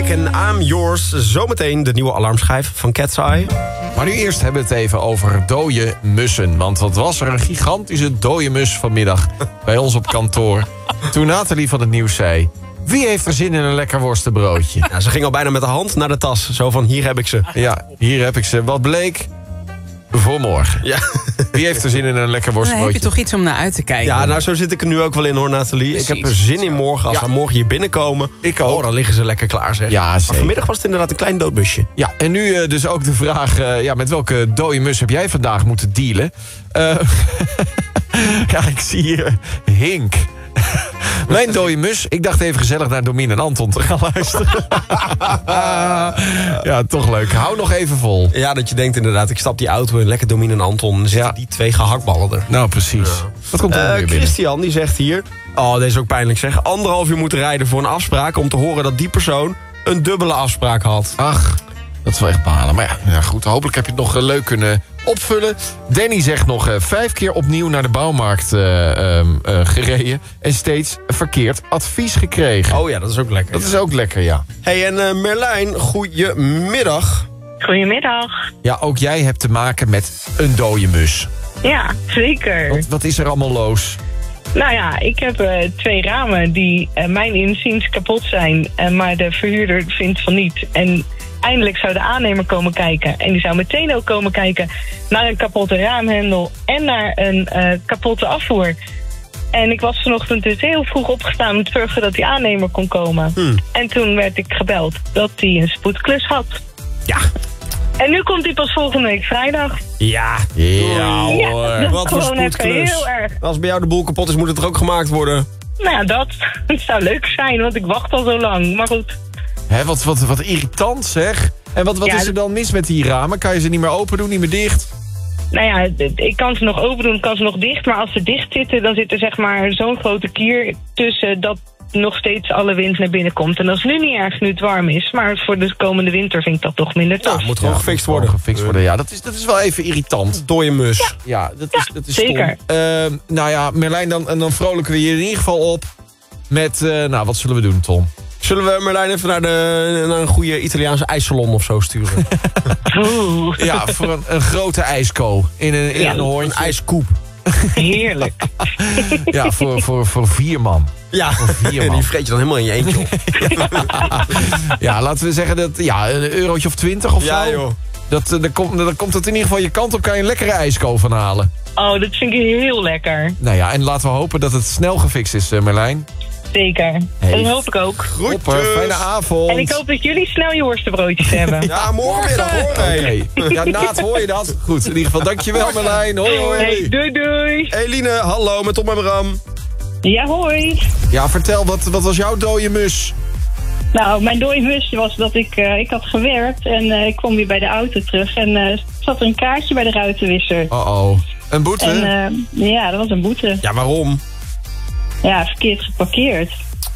Drake en I'm Yours. Zometeen de nieuwe alarmschijf van Cat's Eye. Maar nu eerst hebben we het even over dode mussen. Want wat was er een gigantische dode mus vanmiddag bij ons op kantoor. Toen Nathalie van het nieuws zei... Wie heeft er zin in een lekker worstenbroodje? Ja, ze ging al bijna met de hand naar de tas. Zo van, hier heb ik ze. Ja, hier heb ik ze. Wat bleek? Voor morgen. Ja. Wie heeft er zin in een lekker Dan heb worstenbroodje? je toch iets om naar uit te kijken. Ja, nou zo zit ik er nu ook wel in hoor, Nathalie. Precies. Ik heb er zin in morgen. Als we morgen hier binnenkomen... Ik ook. Oh, dan liggen ze lekker klaar, zeg. Ja, Maar zeker. vanmiddag was het inderdaad een klein doodmusje. Ja, en nu dus ook de vraag... met welke dode mus heb jij vandaag moeten dealen? Ja, ik zie hier Hink. Mijn dode mus. Ik dacht even gezellig naar Domien en Anton te gaan luisteren. Ja, toch leuk. Hou nog even vol. Ja, dat je denkt inderdaad, ik stap die auto in, lekker Domien en Anton. Dan zitten die twee gehaktballen er. Nou, precies. Wat komt er nog weer binnen? Christian, die zegt hier... Oh, deze is ook pijnlijk zeg. 1,5 uur moeten rijden voor een afspraak... om te horen dat die persoon een dubbele afspraak had. Ach, dat is wel echt balen. Maar ja, goed, hopelijk heb je het nog leuk kunnen opvullen. Danny zegt nog 5 keer opnieuw naar de bouwmarkt gereden... en steeds verkeerd advies gekregen. Oh ja, dat is ook lekker. Dat is ook lekker, ja. Hey, en Merlijn, goedemiddag. Goedemiddag. Ja, ook jij hebt te maken met een dode mus. Ja, zeker. Wat is er allemaal los? Nou ja, ik heb 2 ramen die mijn inziens kapot zijn, maar de verhuurder vindt van niet. En eindelijk zou de aannemer komen kijken. En die zou meteen ook komen kijken naar een kapotte raamhendel en naar een kapotte afvoer. En ik was vanochtend dus heel vroeg opgestaan om te zorgen dat die aannemer kon komen. En toen werd ik gebeld dat hij een spoedklus had. Ja. En nu komt hij pas volgende week vrijdag. Ja. Ja hoor. dat is Wat voor gewoon even spoedklus. heel erg. Als bij jou de boel kapot is, moet het er ook gemaakt worden. Nou ja, dat zou leuk zijn, want ik wacht al zo lang. Maar goed. Hè, wat irritant zeg. En wat Ja, is er dan mis met die ramen? Kan je ze niet meer open doen, niet meer dicht? Nou ja, ik kan ze nog open doen, ik kan ze nog dicht. Maar als ze dicht zitten, dan zit er zeg maar zo'n grote kier tussen dat nog steeds alle wind naar binnen komt. En dat is nu niet erg, nu het warm is. Maar voor de komende winter vind ik dat toch minder tof. Ja, moet gewoon gefixt Moet worden. gewoon gefixt worden. Ja, dat is wel even irritant. Dooie mus. Ja, dat is zeker. stom. Nou ja, Merlijn, dan vrolijken we je in ieder geval op met... wat zullen we doen, Tom? Zullen we Merlijn even naar een goede Italiaanse ijssalon of zo sturen? Oeh, Ja, voor een grote ijsko. In een hoorntje. Een ijskoep. heerlijk. Ja, voor 4 man. Ja, vier man. die vreet je dan helemaal in je eentje op. Ja, laten we zeggen dat... Ja, een eurotje of 20 of Ja, zo. joh. Dan komt het in ieder geval je kant op. Kan je een lekkere ijsko van halen. Oh, dat vind ik heel lekker. Nou ja, en laten we hopen dat het snel gefixt is, Merlijn. Zeker. Hey. Dat hoop ik ook. Hopper, fijne avond. En ik hoop dat jullie snel je worstenbroodjes hebben. Ja, morgenmiddag hoor. Hey. Oké. Ja, Naat, hoor je dat? Goed, in ieder geval dankjewel, Merlijn. Hoi, hoi. Hey, doei doei. Eline, hallo, met Tom en Bram. Ja, hoi. Ja, vertel, wat was jouw dode mus? Nou, mijn dode mus was dat ik had gewerkt en ik kwam weer bij de auto terug. En zat er een kaartje bij de ruitenwisser. Oh. Een boete? En ja, dat was een boete. Ja, waarom? Ja, verkeerd geparkeerd.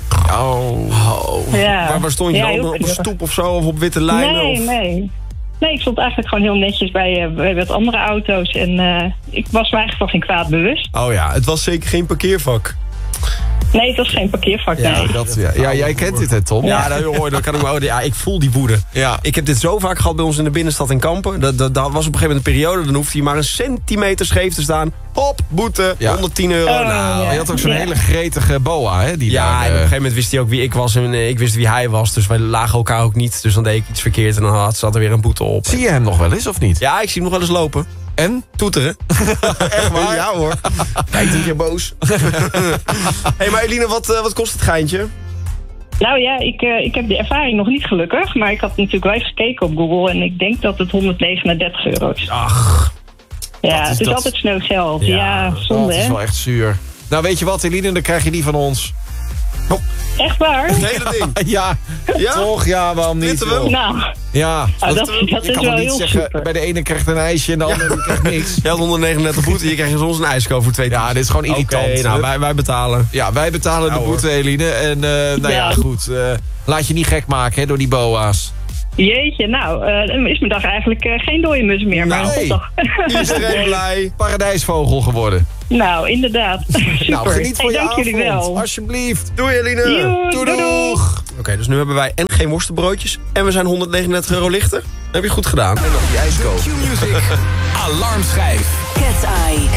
Ja. Maar waar stond je Ja, dan? heel Op een prettig. stoep of zo? Of op witte lijnen? Nee, of? nee. Nee, ik stond eigenlijk gewoon heel netjes bij wat andere auto's. En ik was me eigenlijk van geen kwaad bewust. Oh ja, het was zeker geen parkeervak. Nee, het was geen parkeervak, nee. Ja, jij kent dit, hè, Tom? Ja, dat kan ik me... Ja, ik voel die woede. Ja. Ik heb dit zo vaak gehad bij ons in de binnenstad in Kampen. Dat was op een gegeven moment een periode. Dan hoefde hij maar een centimeter scheef te staan. Hop, boete, Ja. 110 euro. Oh, nou, ja. Je had ook zo'n hele gretige boa, hè? Die ja, daar, en op een gegeven moment wist hij ook wie ik was en ik wist wie hij was. Dus wij lagen elkaar ook niet. Dus dan deed ik iets verkeerd en dan zat er weer een boete op. Zie je hem nog wel eens, of niet? Ja, ik zie hem nog wel eens lopen. En? Toeteren. Echt waar? Ja hoor. Kijk, een keer boos. Hé, maar Eline, wat kost het geintje? Nou ja, ik heb de ervaring nog niet gelukkig. Maar ik had natuurlijk wel even gekeken op Google. En ik denk dat het 139 euro is. Ach. Ja, is het is dat? altijd snel geld. Ja, Ja, Oh, zonde het is hè. wel echt zuur. Nou, weet je wat, Eline, dan krijg je die van ons. Echt waar? Het hele ding. Ja, Ja? toch? Ja, waarom niet? Weten we hem? joh? Nou, Ja, dat je is kan wel wel niet heel zeggen, super. bij de ene krijgt een ijsje en de andere die krijgt niks. Je had 139 boete, je krijgt soms een ijsko voor 2 Ja, dit is gewoon irritant. Oké, nou, wij betalen. Ja, wij betalen Ja, de hoor. boete, Eline. En nou ja, Ja. goed. Laat je niet gek maken hè, door die boa's. jeetje, nou, dan is mijn dag eigenlijk geen dode mus meer. Maar Nee. een dag. Iedereen blij. Paradijsvogel geworden. Nou, inderdaad. Super. Nou, geniet van Hey, je dank avond. jullie wel. Alsjeblieft. Doei Eline. Joe, Doei, doei, doei. doeg. Oké, dus nu hebben wij en geen worstenbroodjes en we zijn €139 lichter. Dat heb je goed gedaan. En nog die ijskoop. Q-Music. Alarmschijf. Cat's Eye.